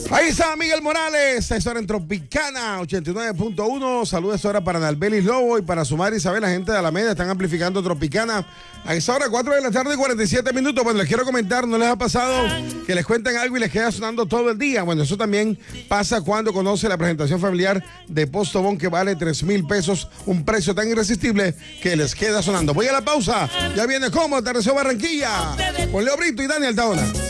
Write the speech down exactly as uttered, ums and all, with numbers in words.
Ahí está Miguel Morales, esta es hora en Tropicana ochenta y nueve punto uno. Saludos ahora para Nalbelis Lobo y para su madre Isabel, la gente de Alameda están amplificando Tropicana. A esa hora, cuatro de la tarde y cuarenta y siete minutos. Bueno, les quiero comentar, ¿no les ha pasado que les cuentan algo y les queda sonando todo el día? Bueno, eso también pasa cuando conoce la presentación familiar de Postobón, que vale tres mil pesos, un precio tan irresistible que les queda sonando. Voy a la pausa, ya viene como Atardeció Barranquilla, con Leo Brito y Dani Altaona.